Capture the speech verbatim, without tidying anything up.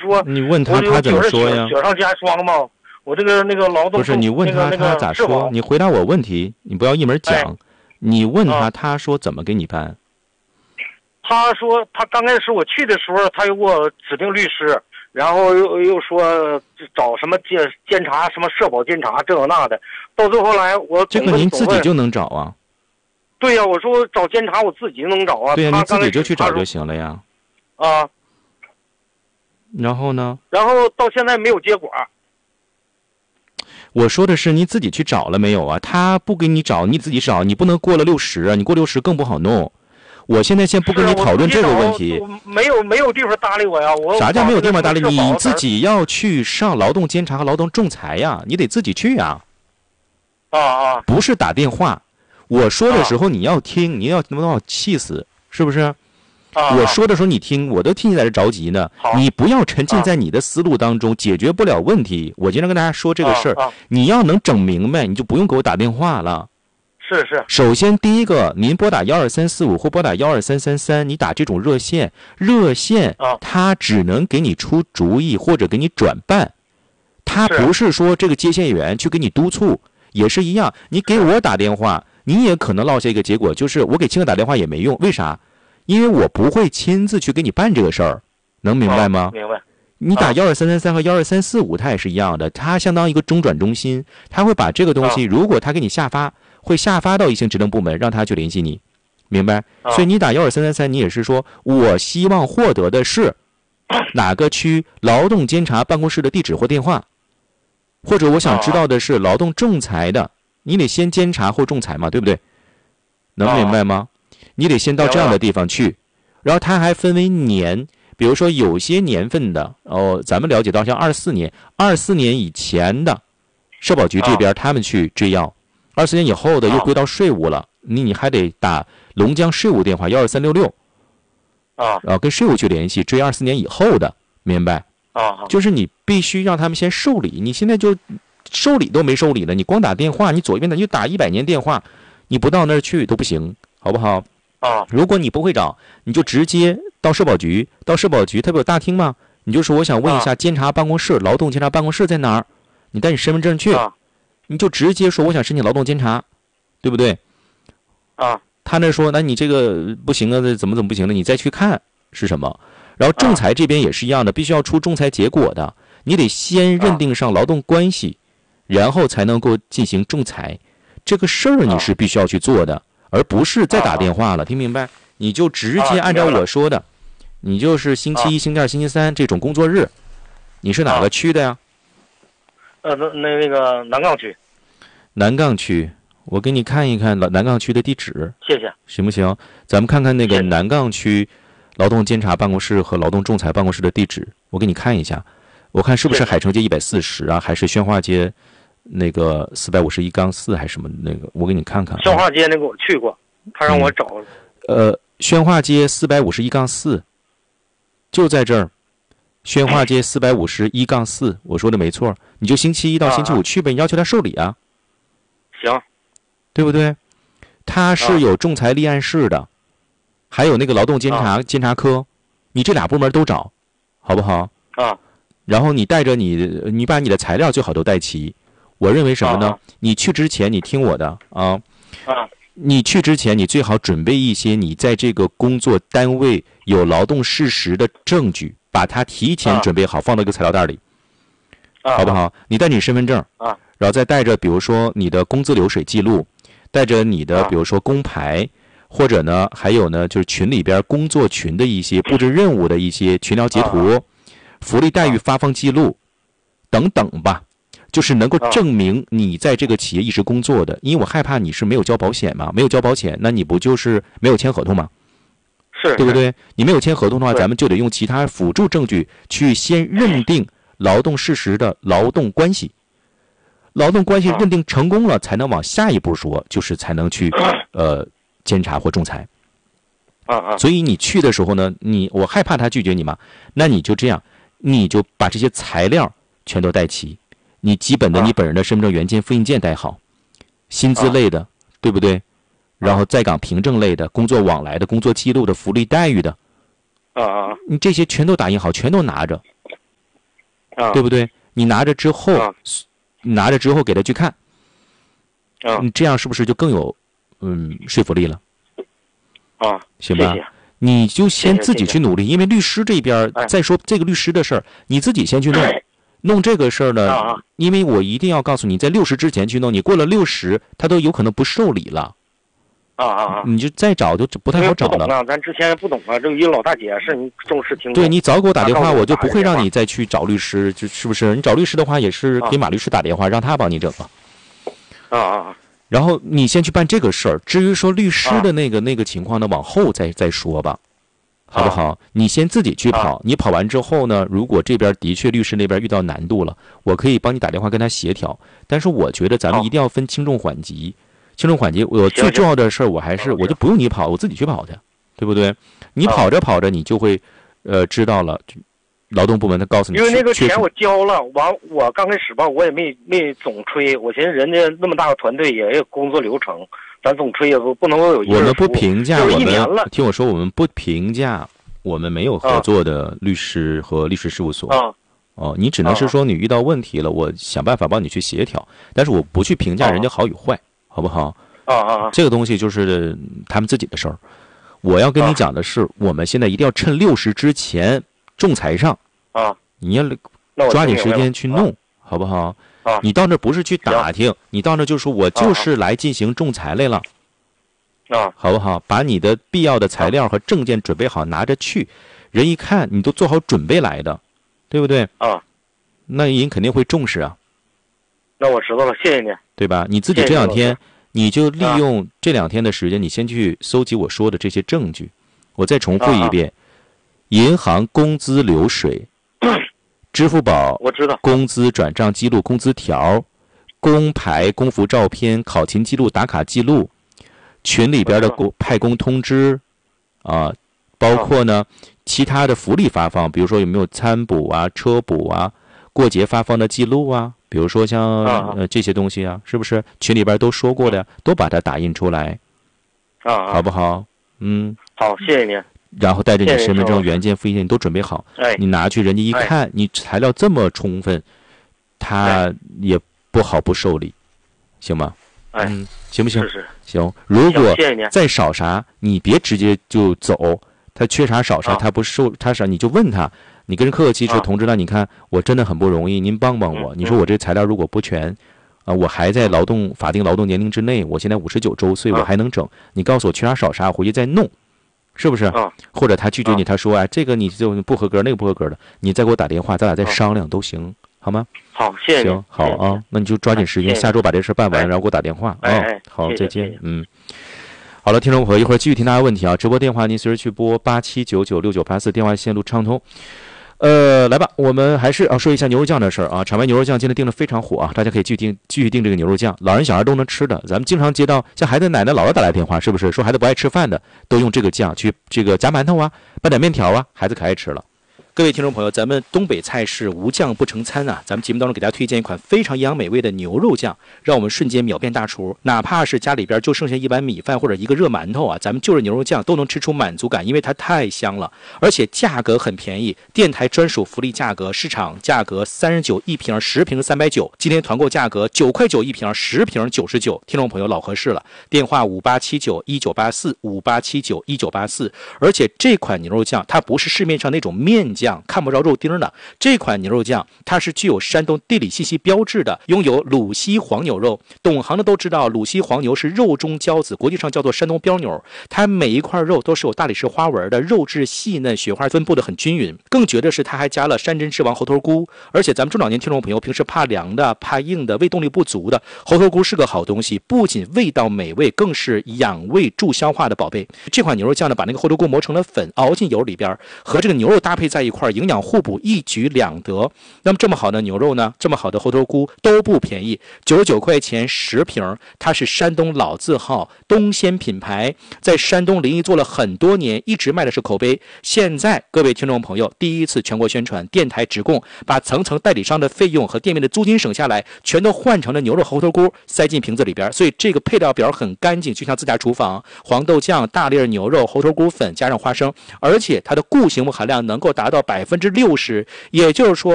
说， 你问他他怎么说呀？ 雪上加霜嘛。我这个那个劳动不是你问他、 那个、 他咋说？你回答我问题，你不要一门讲。哎、你问他、啊，他说怎么给你办？ 他说他刚开始我去的时候，他又给我指定律师，然后又又说找什么监监察什么社保监察这个那的，到最后来我这个您自己就能找啊。 对呀、啊，我说我找监察我自己能找啊。 对呀、啊，你自己就去找就行了呀。 啊。 然后呢？ 然后到现在没有结果。 我说的是你自己去找了没有啊？他不给你找，你自己找，你不能过了六十啊！你过六十更不好弄。我现在先不跟你讨论这个问题。 没有没有地方搭理我呀！我啥叫没有地方搭理你？你自己要去上劳动监察和劳动仲裁呀，你得自己去呀。 啊啊！ 不是打电话，我说的时候你要听，你要能把我气死，是不是？我说的时候你听，我都替你在这着急呢。你不要沉浸在你的思路当中，解决不了问题。我经常跟大家说这个事儿，你要能整明白，你就不用给我打电话了。 是是。 首先第一个，您拨打幺二三四五或拨打幺二三三三，你打这种热线，热线它只能给你出主意或者给你转办，它不是说这个接线员去给你督促，也是一样。你给我打电话，你也可能落下一个结果，就是我给亲哥打电话也没用，为啥？因为我不会亲自去给你办这个事儿，能明白吗？ 哦、明白。 你打幺二三三三和幺二三四五，它也是一样的，它相当于一个中转中心，它会把这个东西，如果它给你下发，会下发到一些职能部门，让他去联系你，明白？所以你打幺二三三三，你也是说我希望获得的是哪个区劳动监察办公室的地址或电话，或者我想知道的是劳动仲裁的，你得先监察后仲裁嘛，对不对？能明白吗？你得先到这样的地方去，然后它还分为年，比如说有些年份的哦，咱们了解到像二四年、二四年以前的社保局这边他们去追要，二四年以后的又归到税务了，你你还得打龙江税务电话幺二三六六， 啊， 然后跟税务去联系追二四年以后的，明白？ 啊， 就是你必须让他们先受理，你现在就受理都没受理呢，你光打电话，你左一边的你就打一百年电话，你不到那儿去都不行，好不好？ 啊， 如果你不会找，你就直接到社保局，到社保局，它不有大厅吗？你就说我想问一下监察办公室，劳动监察办公室在哪儿？你带你身份证去，你就直接说我想申请劳动监察，对不对？ 啊， 他那说，那你这个不行啊，怎么怎么不行了？你再去看是什么？然后仲裁这边也是一样的，必须要出仲裁结果的，你得先认定上劳动关系，然后才能够进行仲裁。这个事儿你是必须要去做的。而不是再打电话了，听明白？你就直接按照我说的，你就是星期一、星期二、星期三这种工作日，你是哪个区的呀？ 呃，那那那个南岗区。 南岗区，我给你看一看南岗区的地址， 谢谢， 行不行？咱们看看那个南岗区劳动监察办公室和劳动仲裁办公室的地址，我给你看一下，我看是不是海城街一百四十啊，还是宣化街？那个四百五十一杠四还是什么那个，我给你看看。 宣化街那个我去过，他让我找。 嗯、呃，宣化街四百五十一杠四，就在这儿。宣化街四百五十一杠四，我说的没错。你就星期一到星期五去呗，你要求他受理啊。 行， 对不对？他是有仲裁立案室的，还有那个劳动监察、 啊、 监察科，你这俩部门都找，好不好？ 啊。 然后你带着你，你把你的材料最好都带齐。我认为什么呢？ 啊、 你去之前，你听我的啊！ 啊， 你去之前，你最好准备一些你在这个工作单位有劳动事实的证据，把它提前准备好，啊、放到一个材料袋里， 啊、 好不好？你带你身份证， 啊， 然后再带着，比如说你的工资流水记录，带着你的，比如说工牌，或者呢，还有呢，就是群里边工作群的一些布置任务的一些群聊截图， 啊、 福利待遇发放记录，等等吧。就是能够证明你在这个企业一直工作的，因为我害怕你是没有交保险嘛，没有交保险，那你不就是没有签合同吗？ 是， 对不对？你没有签合同的话，咱们就得用其他辅助证据去先认定劳动事实的劳动关系，劳动关系认定成功了，才能往下一步说，就是才能去呃监察或仲裁。 啊啊！ 所以你去的时候呢，你我害怕他拒绝你嘛，那你就这样，你就把这些材料全都带齐。你基本的你本人的身份证原件复印件带好，薪资类的，对不对？然后在岗凭证类的，工作往来的，工作记录的，福利待遇的， 啊啊！ 你这些全都打印好，全都拿着， 啊， 对不对？你拿着之后， 啊、 拿着之后给他去看， 啊， 你这样是不是就更有嗯说服力了？ 啊， 行吧。 谢谢你就先自己谢谢去努力，因为律师这边再说这个律师的事儿，你自己先去弄。弄这个事儿呢， 啊啊因为我一定要告诉你，在六十之前去弄，你过了六十，他都有可能不受理了。 啊啊啊！ 你就再找就不太好找了。 不懂啊，咱之前不懂啊，这个一个老大姐是你重视听。 对你早给我打电话， 我我就不会让你再去找律师，就是不是？你找律师的话，也是给马律师打电话，让他帮你整啊。 啊啊啊！ 然后你先去办这个事儿，至于说律师的那个、啊、那个情况呢，往后再再说吧。好不好？你先自己去跑， 啊、 你跑完之后呢，如果这边的确律师那边遇到难度了，我可以帮你打电话跟他协调。但是我觉得咱们一定要分轻重缓急，轻重缓急。我最重要的事儿，我还是我就不用你跑，我自己去跑的，对不对？你跑着跑着，你就会呃知道了，劳动部门他告诉你， 因为那个钱我交了，完我刚开始吧，我也没没总催，我寻思人家那么大个团队也有工作流程。咱总吹也不不能有一我们不评价，我们听我说，我们不评价我们没有合作的律师和律师事务所。 啊、 哦，你只能是说你遇到问题了，我想办法帮你去协调，但是我不去评价人家好与坏，啊、好不好？ 啊啊！ 这个东西就是他们自己的事儿。我要跟你讲的是，啊、我们现在一定要趁六十之前仲裁上啊， 你要抓紧时间去弄，啊、好不好？ 啊、 你到那不是去打听，你到那就说我就是来进行仲裁来了， 啊， 好不好？把你的必要的材料和证件准备好，拿着去，人一看你都做好准备来的，对不对？ 啊， 那人肯定会重视啊。 那我知道了，谢谢你， 对吧？你自己这两天你就利用这两天的时间，你先去搜集我说的这些证据。我再重复一遍：银行工资流水。支付宝我知道工资转账记录、工资条、工牌、工服照片、考勤记录、打卡记录、群里边的派工通知啊，包括呢其他的福利发放，比如说有没有餐补啊、车补啊、过节发放的记录啊，比如说像呃这些东西啊，是不是群里边都说过的，都把它打印出来啊， 好不好？嗯， 好，谢谢您。 然后带着你身份证原件、复印件你都准备好， 哎， 你拿去，人家一看、哎、你材料这么充分，他也不好不受理，行吗？ 哎， 嗯，行不行？ 是是， 行。如果再少啥， 啥，你别直接就走，他缺啥少啥， 啊、 他不受他啥，你就问他，你跟人客客气气说， 啊、 同志，那你看我真的很不容易，您帮帮我。 嗯、 你说我这材料如果不全，啊、呃，我还在劳动法定劳动年龄之内，我现在五十九周岁，我还能整，你告诉我缺啥少啥，我回去再弄。是不是？ 啊， 或者他拒绝你，他说啊，这个你就不合格，那个不合格的，你再给我打电话，咱俩再商量都行，好吗？ 好，谢谢你。 行，好啊，那你就抓紧时间，下周把这事办完，然后给我打电话啊。好，再见。嗯，好了，听众朋友，一会儿继续听大家问题啊。直播电话您随时去拨八七九九六九八四，电话线路畅通。呃，来吧，我们还是啊说一下牛肉酱的事儿啊。场外牛肉酱今天订的非常火啊，大家可以继续订继续订这个牛肉酱，老人小孩都能吃的。咱们经常接到像孩子奶奶姥姥打来电话，是不是说孩子不爱吃饭的，都用这个酱去这个夹馒头啊，拌点面条啊，孩子可爱吃了。各位听众朋友，咱们东北菜是无酱不成餐啊！咱们节目当中给大家推荐一款非常营养美味的牛肉酱，让我们瞬间秒变大厨。哪怕是家里边就剩下一碗米饭或者一个热馒头啊，咱们就着牛肉酱都能吃出满足感，因为它太香了，而且价格很便宜，电台专属福利价格，市场价格三十九一瓶，十瓶三百九，今天团购价格九块九一瓶，十瓶九十九。听众朋友老合适了，电话五八七九一九八四五八七九一九八四。而且这款牛肉酱它不是市面上那种面酱。看不着肉丁的这款牛肉酱，它是具有山东地理信息标志的，拥有鲁西黄牛肉。懂行的都知道，鲁西黄牛是肉中骄子，国际上叫做山东标牛。它每一块肉都是有大理石花纹的，肉质细嫩，雪花分布的很均匀。更绝的是，它还加了山珍之王猴头菇。而且咱们中老年听众朋友平时怕凉的、怕硬的、胃动力不足的，猴头菇是个好东西，不仅味道美味，更是养胃助消化的宝贝。这款牛肉酱呢，把那个猴头菇磨成了粉，熬进油里边，和这个牛肉搭配在一块，营养互补，一举两得。那么这么好的牛肉呢，这么好的猴头菇都不便宜，九十九块钱十瓶，它是山东老字号东鲜品牌，在山东临沂做了很多年，一直卖的是口碑。现在各位听众朋友第一次全国宣传，电台直供，把层层代理商的费用和店面的租金省下来，全都换成了牛肉猴头菇，塞进瓶子里边。所以这个配料表很干净，就像自家厨房，黄豆酱、大粒牛肉、猴头菇粉加上花生，而且它的固形物含量能够达到百分之六十，也就是说